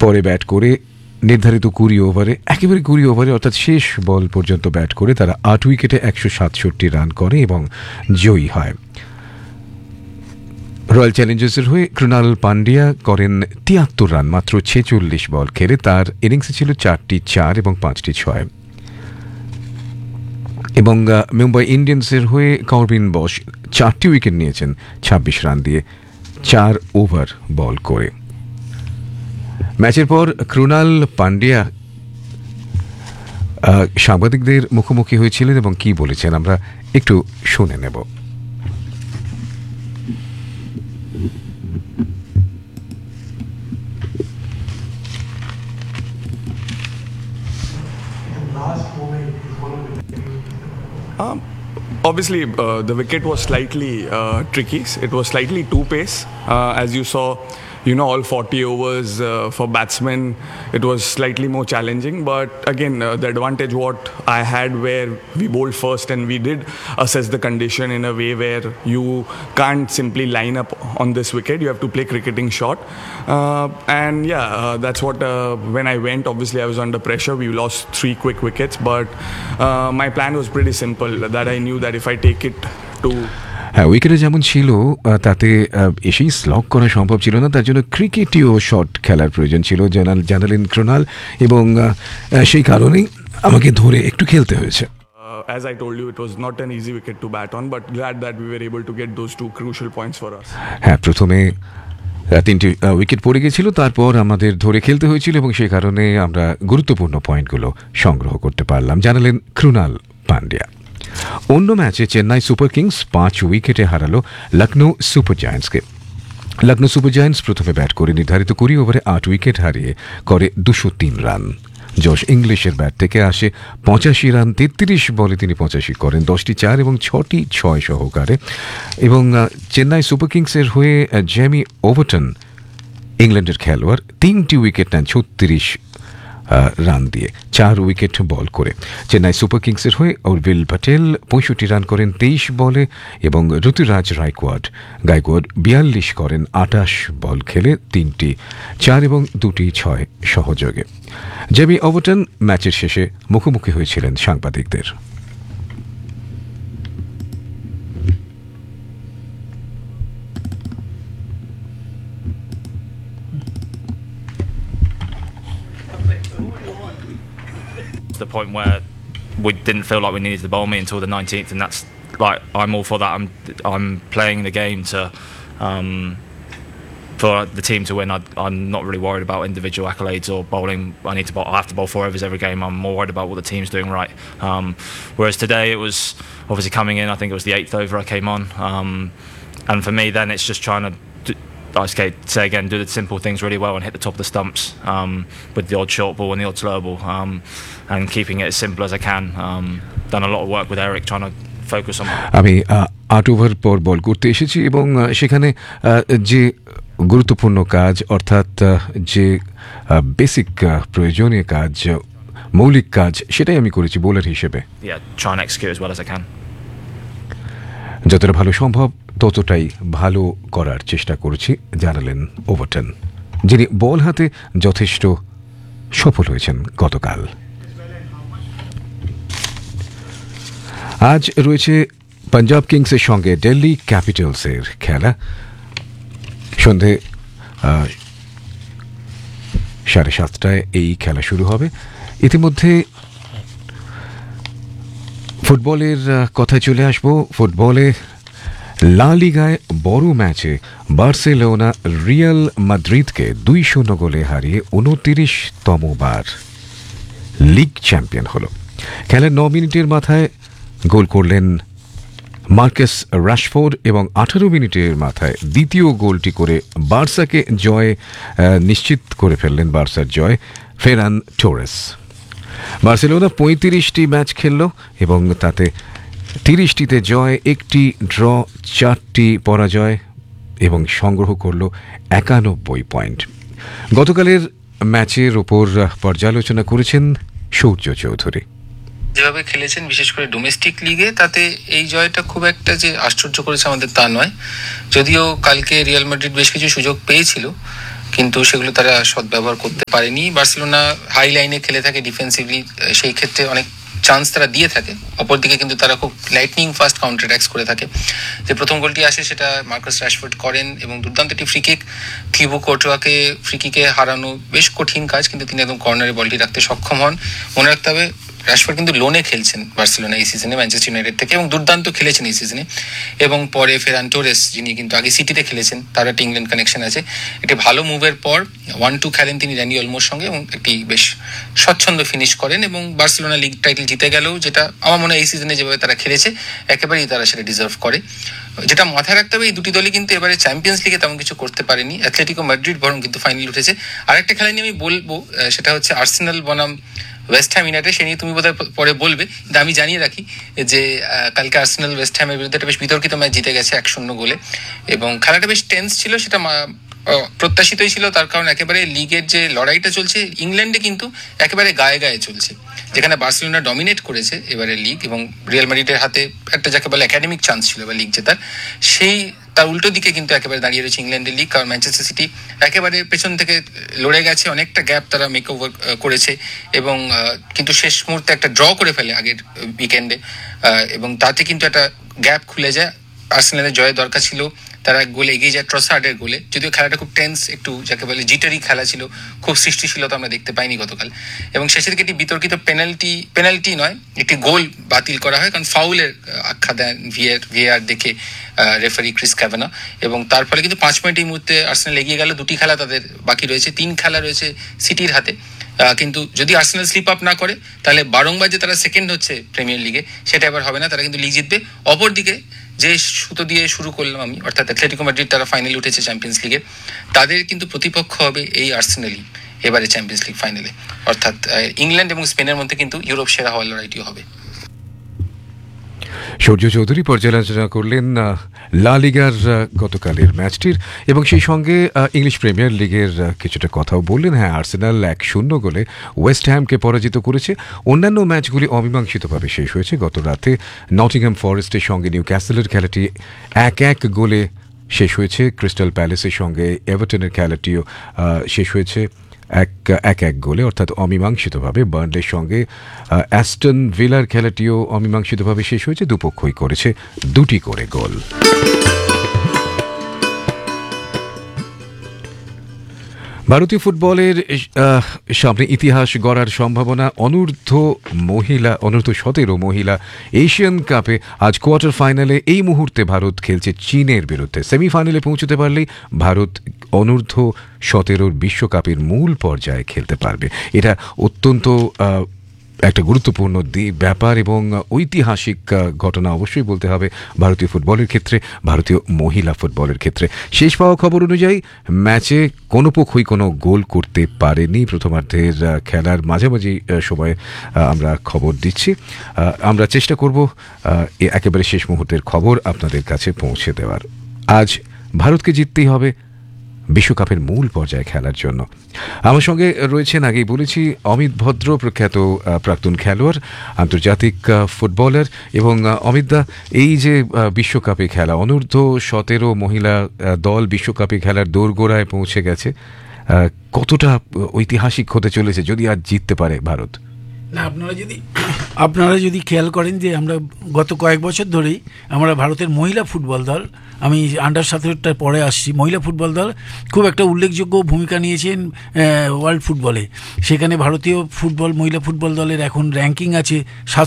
পরে ব্যাট করে নির্ধারিত 20 ওভারে, একেবারে 20 ওভারে অর্থাৎ শেষ বল পর্যন্ত ব্যাট করে তারা 8 উইকেটে 167 রান করে এবং জয়ী হয়। রয়্যাল চ্যালেঞ্জার্সের হয়ে কৃণাল পান্ডিয়া করেন 73 রান মাত্র 46 বল খেলে। তার ইনিংসে ছিল 4টি 4 এবং 5টি 6। এবং মুম্বাই ইন্ডিয়ান্সের হয়ে করবিন বশ 4টি উইকেট নিয়েছেন 26 রান দিয়ে 4 ওভার বল করে। ম্যাচের পর কৃণাল পান্ডিয়া সাংবাদিকদের মুখোমুখি হয়েছিলেন এবং কি বলেছেন আমরা একটু শুনে নেব। Obviously, the wicket was slightly tricky. It was slightly too pace. As you saw, all 40 overs for batsmen, it was slightly more challenging. But again, the advantage what I had where we bowled first and we did assess the condition in a way where you can't simply line up on this wicket. You have to play cricketing shot. And that's what, when I went, obviously I was under pressure. We lost 3 quick wickets. But my plan was pretty simple, that I knew that if I take it to... হ্যাঁ, উইকেটে যেমন ছিল তাতে এসেই slog করা সম্ভব ছিল না, তার জন্য ক্রিকেটীয় শট খেলার প্রয়োজন ছিল জানালেন কৃণাল, এবং সেই কারণেই আমাকে ধরে একটু খেলতে হয়েছে। As I told you, it was not an easy wicket to bat on, but glad that we were able to get those 2 crucial points for us. হ্যাঁ, প্রথমে 3টি উইকেট পড়ে গেছিল, তারপর আমাদের ধরে খেলতে হয়েছিল এবং সেই কারণে আমরা গুরুত্বপূর্ণ পয়েন্টগুলো সংগ্রহ করতে পারলাম, জানালেন কৃণাল পান্ডিয়া। অন্য ম্যাচে চেন্নাই সুপার কিংস 5 উইকেটে হারালো Lucknow super জায়ান্টসকে। Lucknow super giants প্রথমে ব্যাট করে নির্ধারিত 20 ওভারে 8 উইকেট হারিয়ে করে 203 রান। জশ ইংলিশের ব্যাট থেকে আসে 85 রান, 33 বলে তিনি 85 করেন, 10টি 4 এবং 6টি 6 সহকারে। এবং চেন্নাই সুপার কিংসের হয়ে জেমি ওভারটন, ইংল্যান্ডের খেলোয়াড়, 3টি উইকেট নেন 36 রান দিয়ে 4 উইকেট বল করে। চেন্নাই সুপার কিংসের হয়ে উর্বিল প্যাটেল 65 রান করেন 23 বলে এবং ঋতুরাজ গায়কোয়াড় 42 করেন 28 বল খেলে, 3টি 4 এবং 2টি 6 সহযোগে। জেমি ওভারটন ম্যাচের শেষে মুখোমুখি হয়েছিলেন সাংবাদিকদের। The point where we didn't feel like we needed to bowl me until the 19th, and that's like, I'm all for that. I'm playing the game to for the team to win. I'm not really worried about individual accolades or bowling. I have to bowl 4 overs every game. I'm more worried about what the team's doing right. Whereas today it was obviously coming in, I think it was the 8th over I came on, and for me then it's just trying to say again, do the simple things really well and hit the top of the stumps with the odd short ball and the odd slow ball, and keeping it as simple as I can. Done a lot of work with Eric trying to focus on. আমি 8 over পর বল করতে এসেছি এবং সেখানে যে গুরুত্বপূর্ণ কাজ, অর্থাৎ যে বেসিক প্রয়োজনীয় কাজ, মৌলিক কাজ, সেটাই আমি করেছি বোলার হিসেবে। Try and execute as well as I can. যতটা ভালো সম্ভব ততটাই ভালো করার চেষ্টা করেছি, জানালেন ওভারটন, যিনি বল হাতে যথেষ্ট সফল হয়েছেন গতকাল। আজ রয়েছে পাঞ্জাব কিংসের সঙ্গে দিল্লি ক্যাপিটালসের খেলা। সন্ধে 7:30 এই খেলা শুরু হবে। ইতিমধ্যে ফুটবলের কথায় চলে আসবো। ফুটবলে লা লিগায় বড় ম্যাচে বার্সেলোনা রিয়াল মাদ্রিদকে 2-0 গোলে হারিয়ে 29তম বার লিগ চ্যাম্পিয়ন হল। খেলার 9 মিনিটের মাথায় গোল করলেন মার্কাস রাশফোর্ড এবং 18 মিনিটের মাথায় দ্বিতীয় গোলটি করে বার্সাকে জয় নিশ্চিত করে ফেললেন, বার্সার জয়, ফেরান টোরেস। বার্সেলোনা 35টি ম্যাচ খেলল এবং তাতে 30টিতে জয়, 1টি ড্র, 4টি পরাজয় এবং সংগ্রহ করল 91 পয়েন্ট। গতকালের ম্যাচের ওপর পর্যালোচনা করেছেন সূর্য চৌধুরী। যেভাবে খেলেছেন বিশেষ করে ডোমেস্টিক লিগে, তাতে এই জয়টা খুব একটা যে আশ্চর্য করেছে আমাদের তা নয়। যদিও কালকে রিয়াল মাদ্রিদ বেশ কিছু সুযোগ পেয়েছিল, কিন্তু সেগুলো তারা সদ্ব্যবহার করতে পারেনি। বার্সেলোনা হাই লাইনে খেলে থাকে ডিফেন্সিভলি, সেই ক্ষেত্রে অনেক চান্স তারা দিয়ে থাকে। অপরদিকে কিন্তু তারা খুব লাইটনিং ফাস্ট কাউন্টার অ্যাটাক্স করে থাকে। যে প্রথম গোলটি আসে সেটা মার্কাস রাশফোর্ড করেন এবং দুর্দান্ত একটি ফ্রি কিক, থিবো কোর্টোয়াকে ফ্রি কিকে হারানো বেশ কঠিন কাজ, কিন্তু তিনি একদম কর্নারে বলটি রাখতে সক্ষম হন। মনে রাখতে হবে রাশফোর্ড কিন্তু লোনে খেলছেন বার্সেলোনা এই সিজনে ম্যানচেস্টার ইউনাইটেড থেকে, এবং দুর্দান্ত খেলেছেন এই সিজনে। এবং পরে ফেরান টোরেস, যিনি কিন্তু আগে সিটিতে খেলেছেন, তার একটা ইংল্যান্ড কানেকশন আছে। একটি ভালো মুভের পর 1-2 খেলেন তিনি ড্যানি অলমোর সঙ্গে এবং একটি বেশ স্বচ্ছন্দ ফিনিশ করেন এবং বার্সেলোনা লিগ টাইটেল জিতে গেলেও, যেটা আমার মনে হয় এই সিজনে যেভাবে তারা খেলেছে একেবারেই তারা সেটা ডিজার্ভ করে। যেটা মাথায় রাখতে হবে, এই দুটি দলই কিন্তু এবারে চ্যাম্পিয়ন্স লিগে তেমন কিছু করতে পারেনি। অ্যাথলেটিকো মাদ্রিদ বরং কিন্তু ফাইনাল উঠেছে। আরেকটা খেলা নিয়ে আমি বলবো, সেটা হচ্ছে আর্সেনাল বনাম ওয়েস্ট হ্যাম ইউনাইটেড। সে নিয়ে তুমি বোধহয় পরে বলবে, কিন্তু আমি জানিয়ে রাখি যে কালকে আর্সেনাল ওয়েস্ট হ্যামের বিরুদ্ধে একটা বেশ বিতর্কিত ম্যাচ জিতে গেছে 1-0 গোলে, এবং খেলাটা বেশ টেন্স ছিল। সেটা প্রত্যাশিতই ছিল, তার কারণ একেবারে লিগের যে লড়াইটা চলছে ইংল্যান্ডে কিন্তু একেবারে গায়ে গায়ে চলছে, যেখানে বার্সেলোনা ডমিনেট করেছে এবারে লিগ, এবং রিয়াল মাদ্রিদের হাতে একটা যাকে বলে একাডেমিক চান্স ছিল এবার লিগ জেতার। সেই তার উল্টো দিকে কিন্তু একেবারে দাঁড়িয়ে রয়েছে ইংল্যান্ডের লিগ, কারণ ম্যানচেস্টার সিটি একেবারে পেছন থেকে লড়ে গেছে, অনেকটা গ্যাপ তারা মেক ওভার করেছে, এবং কিন্তু শেষ মুহূর্তে একটা ড্র করে ফেলে আগের উইকেন্ডে, এবং তাতে কিন্তু একটা গ্যাপ খুলে যায়। আর্সেনালের জয়ের দরকার ছিল, তারা এক গোলে এগিয়ে যায় ট্রসার্ডের গোলে, যদিও খেলাটা খুব টেন্স, একটু যাকে বলে জিটারি খেলা ছিল, খুব সৃষ্টিশীলতা আমরা দেখতে পাইনি গতকাল। এবং শেষের দিকে একটি বিতর্কিত পেনাল্টি নয়, একটি গোল বাতিল করা হয়, কারণ ফাউলের আখ্যা দেন ভিএআর দেখে রেফারি ক্রিস ক্যাভানা, এবং তার ফলে কিন্তু 5 পয়েন্ট এই মুহূর্তে আর্সেনাল এগিয়ে গেল। 2টি খেলা তাদের বাকি রয়েছে, 3 খেলা রয়েছে সিটির হাতে। কিন্তু যদি আর্সেনাল স্লিপ আপ না করে, তাহলে বারংবার যে তারা সেকেন্ড হচ্ছে প্রিমিয়ার লিগে সেটা এবার হবে না, তারা কিন্তু লিগ জিতবে। অপরদিকে যে সুতো দিয়ে শুরু করলাম আমি, অর্থাৎ অ্যাথলেটিকো মাদ্রিদ, তারা ফাইনালে উঠেছে চ্যাম্পিয়ন্স লিগে, তাদের কিন্তু প্রতিপক্ষ হবে এই আর্সেনালই এবারে চ্যাম্পিয়ন্স লিগ ফাইনালে। অর্থাৎ ইংল্যান্ড এবং স্পেনের মধ্যে কিন্তু ইউরোপ সেরা হওয়ার লড়াইটিও হবে। সূর্য চৌধুরী পর্যালোচনা করলেন লা লিগার গতকালের ম্যাচটির, এবং সেই সঙ্গে ইংলিশ প্রিমিয়ার লিগের কিছুটা কথাও বললেন। হ্যাঁ, আর্সেনাল 1-0 গোলে ওয়েস্ট হ্যামকে পরাজিত করেছে। অন্যান্য ম্যাচগুলি অমীমাংসিতভাবে শেষ হয়েছে। গত রাতে নটিংহ্যাম ফরেস্টের সঙ্গে নিউক্যাসলের খেলাটি 1-1 গোলে শেষ হয়েছে। ক্রিস্টাল প্যালেসের সঙ্গে এভারটনের খেলাটিও শেষ হয়েছে 1-1 গোলে, অর্থাৎ অমীমাংসিতভাবে। বার্নলের সঙ্গে অ্যাস্টন ভিলার খেলাটিও অমীমাংসিতভাবে শেষ হয়েছে। দুপক্ষই করেছে 2টি করে গোল। ভারতীয় ফুটবলের সামনে ইতিহাস গড়ার সম্ভাবনা। অনূর্ধ্ব 17 মহিলা এশিয়ান কাপে আজ কোয়ার্টার ফাইনালে এই মুহূর্তে ভারত খেলছে চীনের বিরুদ্ধে। সেমিফাইনালে পৌঁছতে পারলেই ভারত অনূর্ধ্ব 17 বিশ্বকাপের মূল পর্যায়ে খেলতে পারবে। এটা অত্যন্ত একটা গুরুত্বপূর্ণ ব্যাপার এবং ঐতিহাসিক ঘটনা অবশ্যই বলতে হবে ভারতীয় ফুটবলের ক্ষেত্রে, ভারতীয় মহিলা ফুটবলের ক্ষেত্রে। শেষ পাওয়া খবর অনুযায়ী ম্যাচে কোনো পক্ষই কোনো গোল করতে পারেনি। প্রথমার্ধের খেলার মাঝামাঝি সময়ে আমরা খবর দিচ্ছি। আমরা চেষ্টা করব একেবারে শেষ মুহূর্তের খবর আপনাদের কাছে পৌঁছে দেওয়ার। আজ ভারতকে জিততেই হবে বিশ্বকাপের মূল পর্যায়ে খেলার জন্য। আমার সঙ্গে রয়েছেন, আগেই বলেছি, অমিত ভদ্র, প্রখ্যাত প্রাক্তন খেলোয়াড়, আন্তর্জাতিক ফুটবলার। এবং অমিতদা, এই যে বিশ্বকাপে খেলা, অনূর্ধ্ব 17 মহিলা দল বিশ্বকাপে খেলার দোরগোড়ায় পৌঁছে গেছে, কতটা ঐতিহাসিক হতে চলেছে যদি আজ জিততে পারে ভারত? না, আপনারা যদি খেয়াল করেন যে আমরা গত কয়েক বছর ধরেই আমরা ভারতের মহিলা ফুটবল দল, আমি আন্ডার 17টার পরে আসছি, মহিলা ফুটবল দল খুব একটা উল্লেখযোগ্য ভূমিকা নিয়েছেন ওয়ার্ল্ড ফুটবলে। সেখানে ভারতীয় মহিলা ফুটবল দলের এখন র্যাঙ্কিং আছে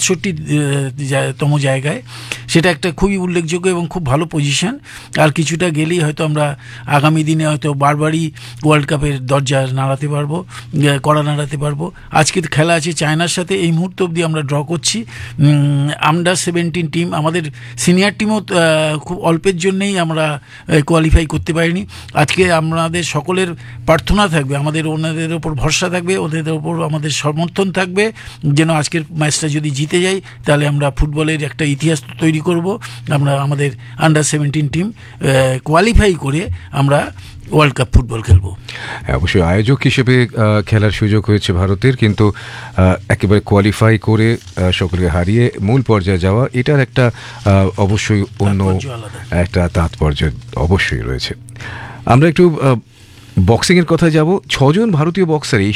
67তম জায়গায়। সেটা একটা খুবই উল্লেখযোগ্য এবং খুব ভালো পজিশন। আর কিছুটা গেলেই হয়তো আমরা আগামী দিনে হয়তো বারবারই ওয়ার্ল্ড কাপের দরজা নাড়াতে পারবো। আজকে খেলা আছে চায়নার সাথে, এই মুহূর্ত অবধি আমরা ড্র করছি। আন্ডার 17 টিম, আমাদের সিনিয়র টিমও খুব অল্পের জন্যেই আমরা কোয়ালিফাই করতে পারিনি। আজকে আমাদের সকলের প্রার্থনা থাকবে, আমাদের ওনাদের ওপর ভরসা থাকবে, ওদের ওপর আমাদের সমর্থন থাকবে, যেন আজকের ম্যাচটা যদি জিতে যাই তাহলে আমরা ফুটবলের একটা ইতিহাস তৈরি করব। আমরা আমাদের আন্ডার 17 টিম কোয়ালিফাই করে আমরা ওয়ার্ল্ড কাপ ফুটবল খেলবো। অবশ্যই আয়োজক হিসেবে খেলার সুযোগ হয়েছে ভারতের, কিন্তু একেবারে কোয়ালিফাই করে সকলকে হারিয়ে মূল পর্যায়ে যাওয়া, এটার একটা অবশ্যই অন্য একটা তাৎপর্য অবশ্যই রয়েছে। আমরা একটু বক্সিংয়ের কথা যাব, 6 জন ভারতীয় বক্সার এই